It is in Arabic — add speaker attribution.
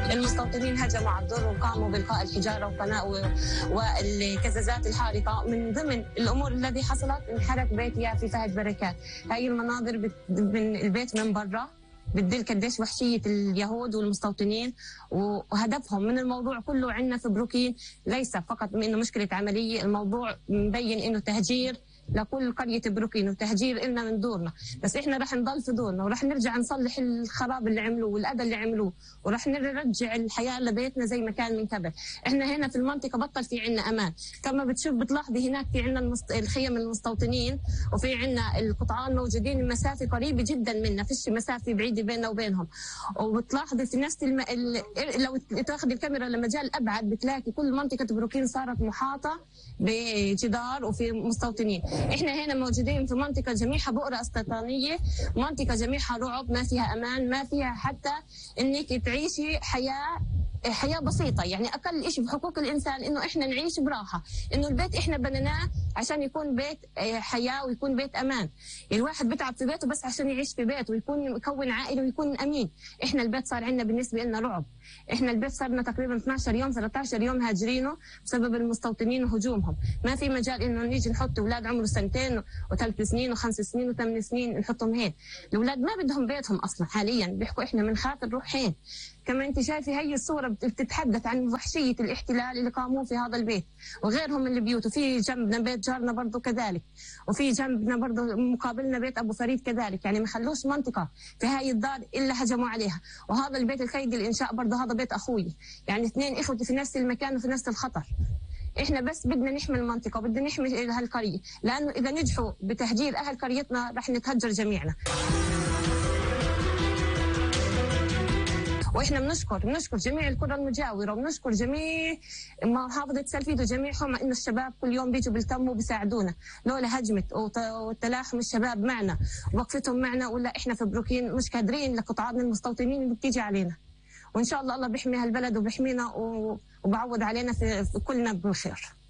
Speaker 1: المستوطنين هجموا على الدر وقاموا بإلقاء الحجارة والكزازات الحارقة. من ضمن الأمور التي حصلت انحرق بيت يافي فهد بركات. هاي المناظر من البيت من برا بتدل قديش وحشية اليهود والمستوطنين وهدفهم من الموضوع كله. عندنا في بروكين ليس فقط إنه مشكلة عملية، الموضوع مبين إنه تهجير لكل قرية بروكين وتهجير إلنا من دورنا. بس إحنا رح نضل في دورنا ورح نرجع نصلح الخراب اللي عملوه والأذى اللي عملوه، ورح نرجع الحياة لبيتنا زي ما كان من قبل. إحنا هنا في المنطقة بطل في عنا أمان. كما بتشوف بتلاحظي هناك في عنا الخيم المستوطنين وفي عنا القطعان موجودين المسافة قريبة جدا منا، فيش مسافة بعيدة بيننا وبينهم. وبتلاحظي في نفس لو تاخذي الكاميرا لمجال أبعد بتلاقي كل منطقة بروكين صارت محاطة بجدار وفي مستوطنين. احنا هنا موجودين في منطقه جميعها بؤره استيطانيه، منطقه جميعها رعب، ما فيها امان، ما فيها حتى انك تعيشي حياه بسيطه. يعني اقل شيء بحقوق الانسان انه احنا نعيش براحه، انه البيت احنا بنيناه عشان يكون بيت حياه ويكون بيت امان. الواحد بتعب في بيته بس عشان يعيش في بيت ويكون يكون عائله ويكون امين. احنا البيت صار عندنا بالنسبه لنا رعب. احنا البيت صار لنا تقريبا 12 يوم 13 يوم هاجرينه بسبب المستوطنين وهجومهم. ما في مجال انه نيجي نحط اولاد عمره 2 و3 سنين و5 سنين و8 سنين نحطهم هين. الاولاد ما بدهم بيتهم اصلا حاليا، بيحكوا احنا بنخاف نروح هين. كما انت شايفه هي الصوره بتتحدث عن وحشيه الاحتلال اللي قاموه في هذا البيت وغيرهم من البيوت. وفي جنبنا بيت جارنا برضه كذلك، وفي جنبنا برضه مقابلنا بيت ابو فريد كذلك. يعني ما خلوش منطقه في هاي الدار الا هجموا عليها. وهذا البيت الخيدي الانشاء برضه هذا بيت اخوي، يعني 2 اخوتي في نفس المكان وفي نفس الخطر. احنا بس بدنا نحمي المنطقه وبدنا نحمي هالقريه، لانه اذا نجحوا بتهجير اهل قريتنا رح نتهجر جميعنا. واحنا بنشكر جميع القرى المجاوره وبنشكر جميع محافظه سلفيد وجميعهم انه الشباب كل يوم بيجوا بيلتموا وبيساعدونا. لولا هجمه وتلاحم الشباب معنا ووقفتهم معنا ولا احنا في بروكين مش قادرين لقطاعنا المستوطنين اللي بتيجي علينا. وان شاء الله الله بيحمي هالبلد وبيحمينا وبعوض علينا في كلنا بالخير.